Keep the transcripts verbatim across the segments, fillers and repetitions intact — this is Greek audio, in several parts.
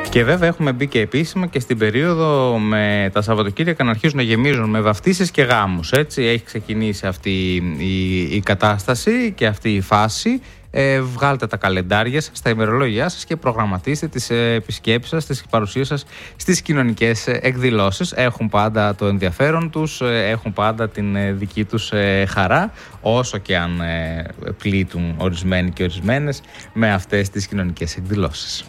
Και βέβαια έχουμε μπει και επίσημα και στην περίοδο με τα Σαββατοκύριακα να αρχίζουν να γεμίζουν με βαφτίσεις και γάμους. Έτσι έχει ξεκινήσει αυτή η, η κατάσταση και αυτή η φάση. Ε, βγάλτε τα καλεντάρια σας, τα ημερολόγια σας και προγραμματίστε τις επισκέψεις σας, τις παρουσίες σας στις κοινωνικές εκδηλώσεις. Έχουν πάντα το ενδιαφέρον τους, έχουν πάντα την δική τους χαρά, όσο και αν πλήττουν ορισμένοι και ορισμένες με αυτές τις κοινωνικές εκδηλώσεις.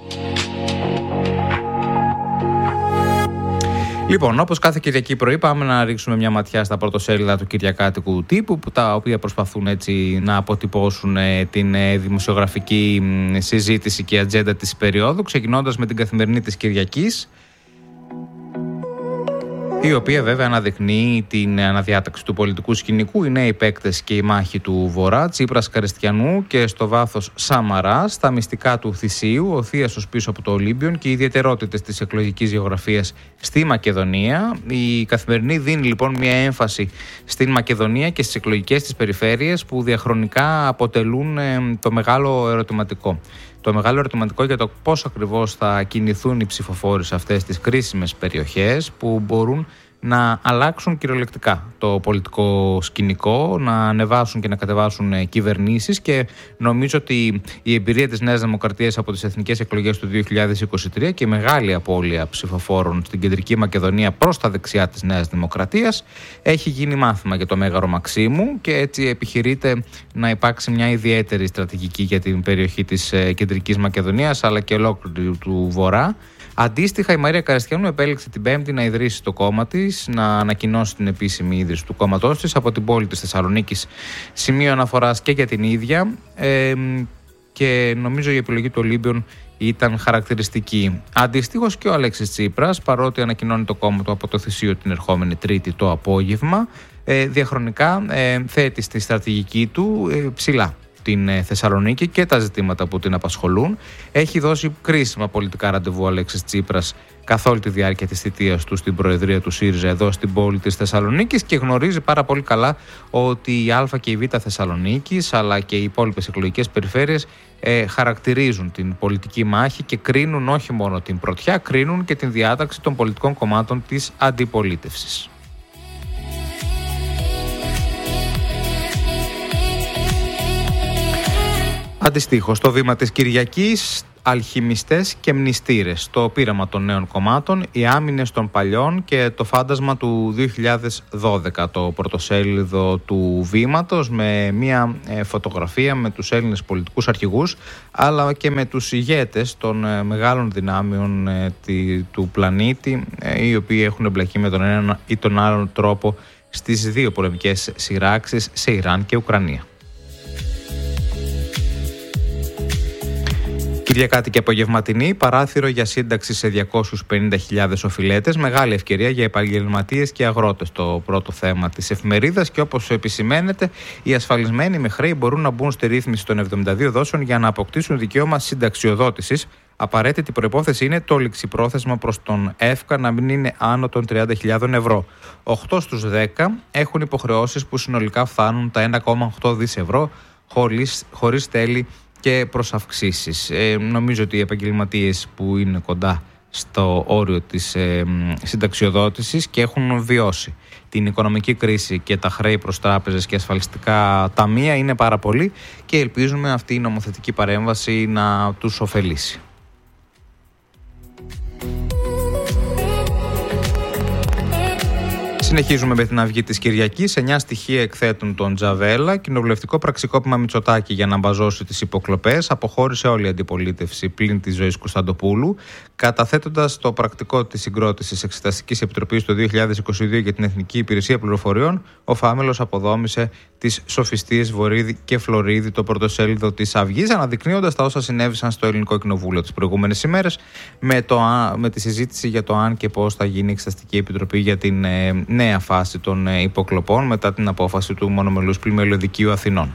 Λοιπόν, όπως κάθε Κυριακή πρωί, πάμε να ρίξουμε μια ματιά στα πρωτοσέλιδα του κυριακάτικου τύπου, που τα οποία προσπαθούν έτσι να αποτυπώσουν την δημοσιογραφική συζήτηση και ατζέντα της περίοδου, ξεκινώντας με την Καθημερινή της Κυριακής, η οποία βέβαια αναδεικνύει την αναδιάταξη του πολιτικού σκηνικού, οι νέοι παίκτες και η μάχη του Βορρά, Τσίπρας Καριστιανού και στο βάθος Σαμαράς, τα μυστικά του Θησίου, ο Θίασος πίσω από το Ολύμπιον και οι ιδιαιτερότητες της εκλογικής γεωγραφίας στη Μακεδονία. Η Καθημερινή δίνει λοιπόν μια έμφαση στην Μακεδονία και στις εκλογικές της περιφέρειες που διαχρονικά αποτελούν το μεγάλο ερωτηματικό. Το μεγάλο ερωτηματικό για το πώς ακριβώς θα κινηθούν οι ψηφοφόροι σε αυτές τις κρίσιμες περιοχές που μπορούν να αλλάξουν κυριολεκτικά το πολιτικό σκηνικό, να ανεβάσουν και να κατεβάσουν κυβερνήσεις, και νομίζω ότι η εμπειρία της Νέας Δημοκρατίας από τις εθνικές εκλογές του δύο χιλιάδες είκοσι τρία και η μεγάλη απώλεια ψηφοφόρων στην Κεντρική Μακεδονία προς τα δεξιά της Νέας Δημοκρατίας έχει γίνει μάθημα για το Μέγαρο Μαξίμου, και έτσι επιχειρείται να υπάρξει μια ιδιαίτερη στρατηγική για την περιοχή της Κεντρικής Μακεδονίας αλλά και ολόκληρου του Βορρά. Αντίστοιχα, η Μαρία Καριστιανού επέλεξε την Πέμπτη να ιδρύσει το κόμμα της, να ανακοινώσει την επίσημη ίδρυση του κόμματός της από την πόλη της Θεσσαλονίκης, σημείο αναφοράς και για την ίδια. Ε, και νομίζω η επιλογή του Ολύμπιον ήταν χαρακτηριστική. Αντιστοίχως και ο Αλέξης Τσίπρας, παρότι ανακοινώνει το κόμμα του από το Θησίο την ερχόμενη Τρίτη το απόγευμα, ε, διαχρονικά ε, θέτει στη στρατηγική του ε, ψηλά την Θεσσαλονίκη και τα ζητήματα που την απασχολούν. Έχει δώσει κρίσιμα πολιτικά ραντεβού ο Αλέξης Τσίπρας καθ' όλη τη διάρκεια της θητείας του στην Προεδρία του ΣΥΡΙΖΑ εδώ στην πόλη της Θεσσαλονίκης, και γνωρίζει πάρα πολύ καλά ότι η Α και η Β Θεσσαλονίκης αλλά και οι υπόλοιπες εκλογικές περιφέρειες ε, χαρακτηρίζουν την πολιτική μάχη και κρίνουν όχι μόνο την πρωτιά, κρίνουν και την διάταξη των πολιτικών κομμάτων της αντιπολίτευσης. Αντιστοίχως, το βήμα της Κυριακής, αλχημιστές και μνηστήρες, το πείραμα των νέων κομμάτων, οι άμυνες των παλιών και το φάντασμα του δύο χιλιάδες δώδεκα, το πρωτοσέλιδο του βήματος, με μια φωτογραφία με τους Έλληνες πολιτικούς αρχηγούς αλλά και με τους ηγέτες των μεγάλων δυνάμεων του πλανήτη, οι οποίοι έχουν εμπλακεί με τον έναν ή τον άλλον τρόπο στις δύο πολεμικές σειράξεις σε Ιράν και Ουκρανία. Κυριακάτικη απογευματινή, παράθυρο για σύνταξη σε διακόσιες πενήντα χιλιάδες οφειλέτες. Μεγάλη ευκαιρία για επαγγελματίες και αγρότες, το πρώτο θέμα της εφημερίδας. Και όπως επισημαίνεται, οι ασφαλισμένοι με χρέη μπορούν να μπουν στη ρύθμιση των εβδομήντα δύο δόσεων για να αποκτήσουν δικαίωμα συνταξιοδότησης. Απαραίτητη προϋπόθεση είναι το ληξιπρόθεσμα προς τον ΕΦΚΑ να μην είναι άνω των τριάντα χιλιάδες ευρώ. οκτώ στους δέκα έχουν υποχρεώσεις που συνολικά φτάνουν τα ένα κόμμα οκτώ δισεκατομμύρια ευρώ χωρίς, χωρίς τέλη και προς αυξήσεις. Ε, νομίζω ότι οι επαγγελματίες που είναι κοντά στο όριο της ε, συνταξιοδότησης και έχουν βιώσει την οικονομική κρίση και τα χρέη προς τράπεζες και ασφαλιστικά ταμεία είναι πάρα πολλοί, και ελπίζουμε αυτή η νομοθετική παρέμβαση να τους ωφελήσει. Συνεχίζουμε με την Αυγή της Κυριακής. Εννιά στοιχεία εκθέτουν τον Τζαβέλα. Κοινοβουλευτικό πραξικόπημα Μητσοτάκη για να μπαζώσει τις υποκλοπές. Αποχώρησε όλη η αντιπολίτευση πλην της Ζωής Κωνσταντοπούλου. Καταθέτοντας το πρακτικό της συγκρότησης Εξεταστικής Επιτροπής το δύο χιλιάδες είκοσι δύο για την Εθνική Υπηρεσία Πληροφοριών, ο Φάμελος αποδόμησε τις σοφιστίες Βορίδη και Φλωρίδη, το πρωτοσέλιδο της Αυγής, αναδεικνύοντας τα όσα συνέβησαν στο Ελληνικό Κοινοβούλιο τις προηγούμενες ημέρες, με, το, με τη συζήτηση για το αν και πώς θα γίνει η Εξεταστική Επιτροπή για την ε, νέα φάση των ε, υποκλοπών μετά την απόφαση του Μονομελούς Πλημελιωδικείου Αθηνών.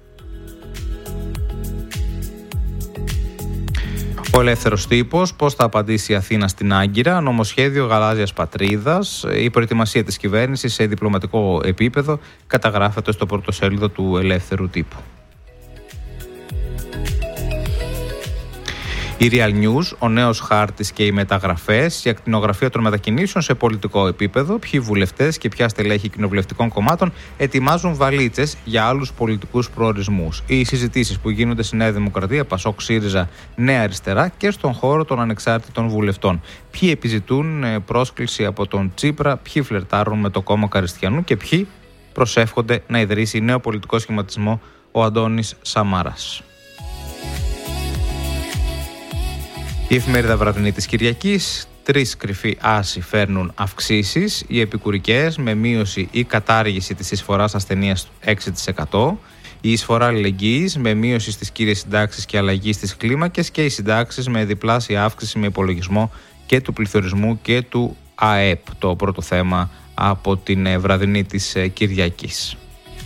Ο Ελεύθερος Τύπος, πώς θα απαντήσει η Αθήνα στην Άγκυρα, νομοσχέδιο γαλάζιας πατρίδας, η προετοιμασία της κυβέρνησης σε διπλωματικό επίπεδο καταγράφεται στο πρωτοσέλιδο του Ελεύθερου Τύπου. Η Real News, ο νέος χάρτης και οι μεταγραφές, η ακτινογραφία των μετακινήσεων σε πολιτικό επίπεδο, ποιοι βουλευτές και ποια στελέχη κοινοβουλευτικών κομμάτων ετοιμάζουν βαλίτσες για άλλους πολιτικούς προορισμούς. Οι συζητήσεις που γίνονται στη Νέα Δημοκρατία, Πασόκ, ΣΥΡΙΖΑ, Νέα Αριστερά και στον χώρο των ανεξάρτητων βουλευτών. Ποιοι επιζητούν πρόσκληση από τον Τσίπρα, ποιοι φλερτάρουν με το κόμμα Καριστιανού και ποιοι προσεύχονται να ιδρύσει νέο πολιτικό σχηματισμό ο Αντώνης Σαμάρας. Η εφημερίδα Βραδινή της Κυριακής, τρεις κρυφοί άσοι φέρνουν αυξήσεις, οι επικουρικές με μείωση ή κατάργηση της εισφοράς ασθενείας έξι τοις εκατό, η εισφορά αλληλεγγύης με μείωση στις κύριες συντάξεις και αλλαγή στις κλίμακες και οι συντάξεις με διπλάσια αύξηση με υπολογισμό και του πληθωρισμού και του ΑΕΠ, το πρώτο θέμα από την Βραδινή της Κυριακής.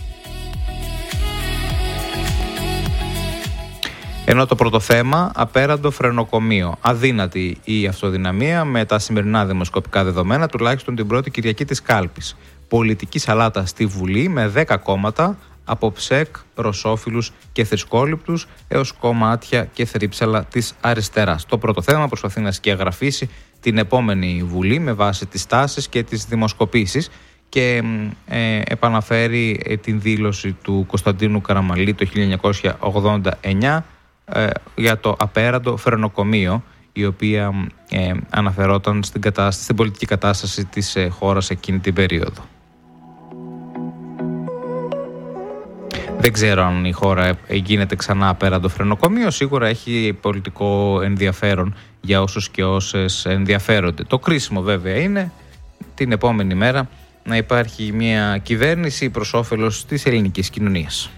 Ενώ το πρώτο θέμα, απέραντο φρενοκομείο. Αδύνατη η αυτοδυναμία με τα σημερινά δημοσκοπικά δεδομένα, τουλάχιστον την πρώτη Κυριακή της κάλπης. Πολιτική σαλάτα στη Βουλή με δέκα κόμματα, από ψεκ, ρωσόφιλους και θρησκόληπτους έως κομμάτια και θρύψαλα της αριστεράς. Το πρώτο θέμα προσπαθεί να σκιαγραφίσει την επόμενη Βουλή με βάση τις τάσεις και τις δημοσκοπήσεις και ε, επαναφέρει ε, την δήλωση του Κωνσταντίνου Καραμαλή το χίλια εννιακόσια ογδόντα εννιά ε, για το απέραντο φρενοκομείο, η οποία ε, αναφερόταν στην, κατάσταση, στην πολιτική κατάσταση της ε, χώρας εκείνη την περίοδο. Δεν ξέρω αν η χώρα γίνεται ξανά απέραντο φρενοκομείο, σίγουρα έχει πολιτικό ενδιαφέρον για όσους και όσες ενδιαφέρονται. Το κρίσιμο βέβαια είναι την επόμενη μέρα να υπάρχει μια κυβέρνηση προς όφελος της ελληνικής κοινωνίας.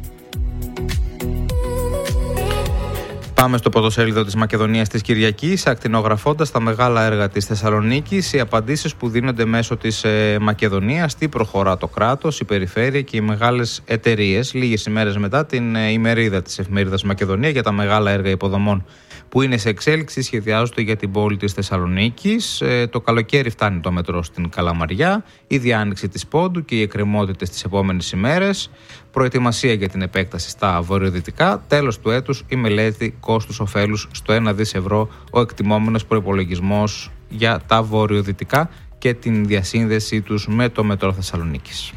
Πάμε στο πρωτοσέλιδο της Μακεδονίας της Κυριακής, ακτινογραφώντας τα μεγάλα έργα της Θεσσαλονίκης, οι απαντήσεις που δίνονται μέσω της ε, Μακεδονίας, τι προχωρά το κράτος, η περιφέρεια και οι μεγάλες εταιρείες. Λίγες ημέρες μετά την ε, ημερίδα της εφημερίδας Μακεδονία για τα μεγάλα έργα υποδομών που είναι σε εξέλιξη, σχεδιάζονται για την πόλη της Θεσσαλονίκης. Ε, το καλοκαίρι φτάνει το μετρό στην Καλαμαριά, η διάνοιξη της Πόντου και οι εκκρεμότητες τις επόμενες ημέρες, προετοιμασία για την επέκταση στα βορειοδυτικά, τέλος του έτους η μελέτη κόστους-οφέλους στο ένα δισεκατομμύριο ευρώ, ο εκτιμόμενος προϋπολογισμός για τα βορειοδυτικά και την διασύνδεσή τους με το μετρό Θεσσαλονίκης.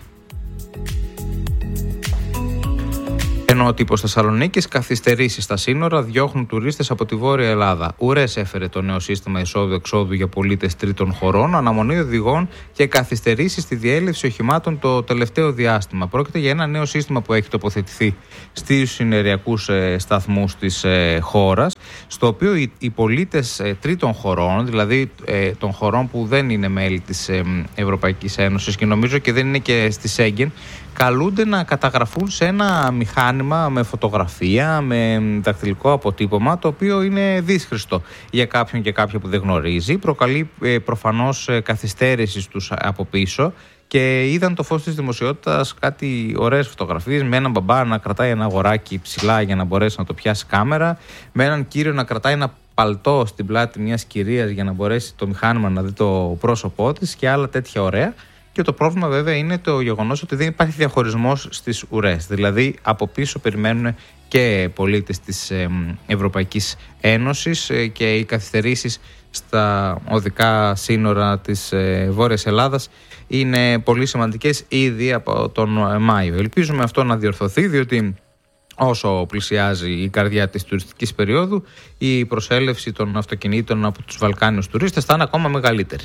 Ενώ ο τύπος Θεσσαλονίκης, καθυστερήσεις στα σύνορα διώχνουν τουρίστες από τη Βόρεια Ελλάδα. Ουρές έφερε το νέο σύστημα εισόδου-εξόδου για πολίτες τρίτων χωρών, αναμονή οδηγών και καθυστερήσεις στη διέλευση οχημάτων το τελευταίο διάστημα. Πρόκειται για ένα νέο σύστημα που έχει τοποθετηθεί στους συνοριακούς ε, σταθμούς της ε, χώρας, στο οποίο οι, οι πολίτες ε, τρίτων χωρών, δηλαδή ε, των χωρών που δεν είναι μέλη της ε, Ευρωπαϊκής Ένωσης και νομίζω και δεν είναι και στη Σέγγεν, καλούνται να καταγραφούν σε ένα μηχάνημα με φωτογραφία, με δακτυλικό αποτύπωμα, το οποίο είναι δύσχριστο για κάποιον και κάποια που δεν γνωρίζει. Προκαλεί ε, προφανώς ε, καθυστέρηση στους από πίσω και είδαν το φως της δημοσιότητας κάτι ωραίες φωτογραφίες με έναν μπαμπά να κρατάει ένα αγοράκι ψηλά για να μπορέσει να το πιάσει κάμερα, με έναν κύριο να κρατάει ένα παλτό στην πλάτη μιας κυρίας για να μπορέσει το μηχάνημα να δει το πρόσωπό της και άλλα τέτοια ωραία. Και το πρόβλημα βέβαια είναι το γεγονός ότι δεν υπάρχει διαχωρισμός στις ουρές. Δηλαδή από πίσω περιμένουν και πολίτες της Ευρωπαϊκής Ένωσης και οι καθυστερήσεις στα οδικά σύνορα της Βόρειας Ελλάδας είναι πολύ σημαντικές ήδη από τον Μάιο. Ελπίζουμε αυτό να διορθωθεί, διότι όσο πλησιάζει η καρδιά της τουριστικής περίοδου, η προσέλευση των αυτοκινήτων από τους Βαλκάνιους τουρίστες θα είναι ακόμα μεγαλύτερη.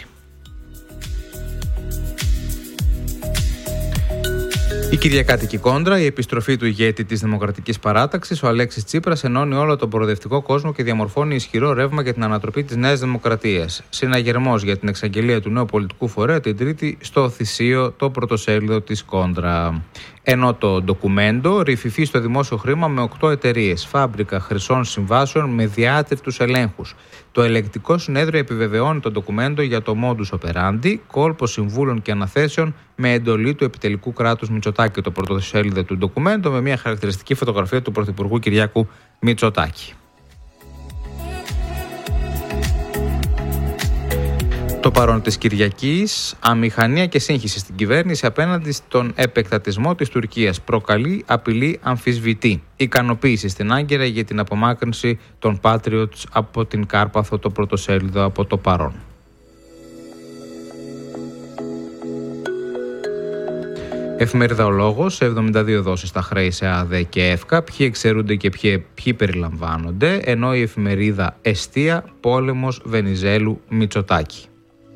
Η Κυριακάτικη Κόντρα, η επιστροφή του ηγέτη της Δημοκρατικής Παράταξης, ο Αλέξης Τσίπρας, ενώνει όλο τον προοδευτικό κόσμο και διαμορφώνει ισχυρό ρεύμα για την ανατροπή της Νέας Δημοκρατίας. Συναγερμός για την εξαγγελία του νέου πολιτικού φορέα την Τρίτη στο Θησίο, το πρωτοσέλιδο της Κόντρα. Ενώ το ντοκουμέντο ρυφηφεί στο δημόσιο χρήμα με οκτώ εταιρείες, φάμπρικα χρυσών συμβάσεων με διάτριτους ελέγχους. Το ελεγκτικό συνέδριο επιβεβαιώνει το ντοκουμέντο για το modus operandi, κόλπο συμβούλων και αναθέσεων με εντολή του επιτελικού κράτους Μητσοτάκη. Το πρωτοσέλιδο του ντοκουμέντο με μια χαρακτηριστική φωτογραφία του Πρωθυπουργού Κυριάκου Μητσοτάκη. Το παρόν της Κυριακής, αμηχανία και σύγχυση στην κυβέρνηση απέναντι στον επεκτατισμό της Τουρκίας. Προκαλεί, απειλή, αμφισβητεί. Ικανοποίηση στην Άγκυρα για την απομάκρυνση των Patriots από την Κάρπαθο, το πρωτοσέλιδο από το παρόν. Εφημερίδα Ο Λόγος, εβδομήντα δύο δόσεις στα χρέη σε ΑΔΕ και ΕΦΚΑ, ποιοι εξαιρούνται και ποιοι, ποιοι περιλαμβάνονται, ενώ η εφημερίδα Εστία, πόλεμος Βενιζέλου Μητσοτάκη.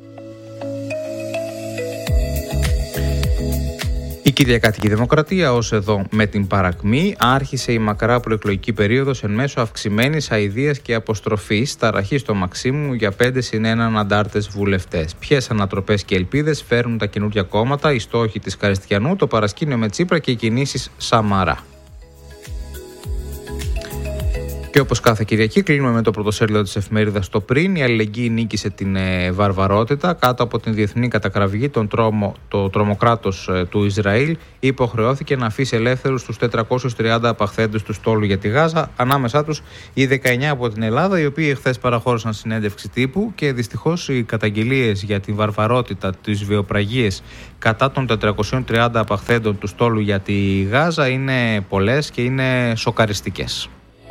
Η Κυριακάτικη Δημοκρατία, ως εδώ με την παρακμή, άρχισε η μακρά προεκλογική περίοδος εν μέσω αυξημένης αηδίας και αποστροφής, ταραχή στο Μαξίμου για πέντε συν έναν αντάρτες βουλευτές. Ποιες ανατροπές και ελπίδες φέρνουν τα καινούργια κόμματα, οι στόχοι της Καριστιανού, το παρασκήνιο με Τσίπρα και οι κινήσεις Σαμαρά. Και όπως κάθε Κυριακή, κλείνουμε με το πρωτοσέλιδο της εφημερίδας Το Πριν. Η αλληλεγγύη νίκησε την ε, βαρβαρότητα. Κάτω από την διεθνή κατακραυγή, τον τρόμο, το τρομοκράτος ε, του Ισραήλ υποχρεώθηκε να αφήσει ελεύθερους τους τετρακόσιους τριάντα απαχθέντες του στόλου για τη Γάζα. Ανάμεσά τους οι δεκαεννιά από την Ελλάδα, οι οποίοι εχθές παραχώρησαν συνέντευξη τύπου, και δυστυχώς οι καταγγελίες για τη βαρβαρότητα, τις βιοπραγίες κατά των τετρακοσίων τριάντα απαχθέντων του στόλου για τη Γάζα είναι πολλές και είναι σοκαριστικές.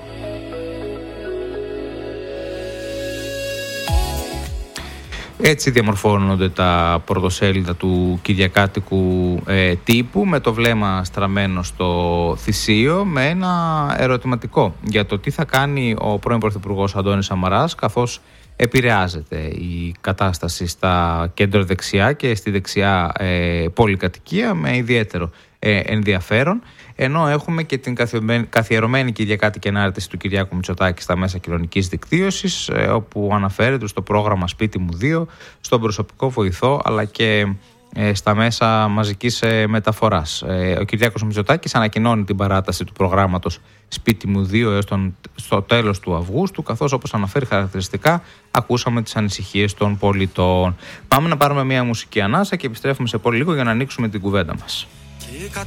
Έτσι διαμορφώνονται τα πρωτοσέλιδα του κυριακάτικου ε, τύπου, με το βλέμμα στραμμένο στο θυσίο, με ένα ερωτηματικό για το τι θα κάνει ο πρώην Πρωθυπουργός Αντώνης Σαμαράς, καθώς επηρεάζεται η κατάσταση στα κέντρο-δεξιά και στη δεξιά ε, πολυκατοικία με ιδιαίτερο ε, ενδιαφέρον, ενώ έχουμε και την καθιερωμένη κυριακάτικη ανάρτηση του Κυριάκου Μητσοτάκη στα μέσα κοινωνικής δικτύωσης, ε, όπου αναφέρεται στο πρόγραμμα Σπίτι μου δύο, στον προσωπικό βοηθό, αλλά και ε, στα μέσα μαζικής ε, μεταφοράς. Ε, ο Κυριάκος Μητσοτάκης ανακοινώνει την παράταση του προγράμματος Σπίτι μου δύο έως τον, στο τέλος του Αυγούστου, καθώς, όπως αναφέρει χαρακτηριστικά, ακούσαμε τις ανησυχίες των πολιτών. Πάμε να πάρουμε μια μουσική ανάσα και επιστρέφουμε σε πολύ λίγο για να ανοίξουμε την κουβέντα μας.